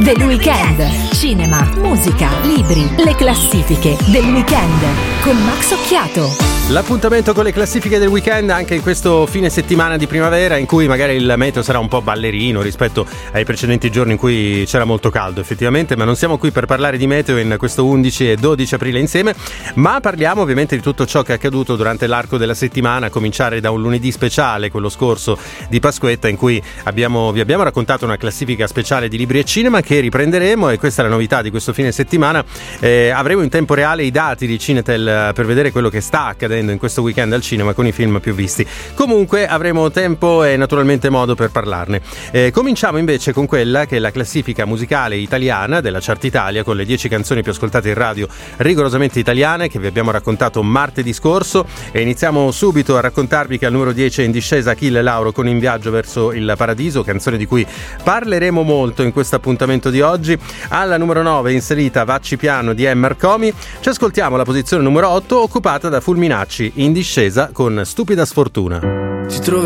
del weekend. Cinema, musica, libri, le classifiche del weekend con Max Occhiato. L'appuntamento con le classifiche del weekend anche in questo fine settimana di primavera, in cui magari il meteo sarà un po' ballerino rispetto ai precedenti giorni in cui c'era molto caldo effettivamente, ma non siamo qui per parlare di meteo in questo 11 e 12 aprile insieme, ma parliamo ovviamente di tutto ciò che è accaduto durante l'arco della settimana, a cominciare da un lunedì speciale, quello scorso di Pasquetta, in cui vi abbiamo raccontato una classifica speciale di libri e cinema che riprenderemo, e questa è la novità di questo fine settimana. Avremo in tempo reale i dati di Cinetel per vedere quello che sta accadendo in questo weekend al cinema con i film più visti. Comunque avremo tempo e naturalmente modo per parlarne. Cominciamo invece con quella che è la classifica musicale italiana della Chart Italia, con le 10 canzoni più ascoltate in radio rigorosamente italiane che vi abbiamo raccontato martedì scorso, e iniziamo subito a raccontarvi che al numero 10 è in discesa Achille Lauro con In viaggio verso il paradiso, canzone di cui parleremo molto in questo appuntamento di oggi. Alla numero 9 è inserita Vacci piano di Emmer Comi. Ci ascoltiamo la posizione numero 8 occupata da Fulminacci, in discesa con Stupida sfortuna. Ti trovo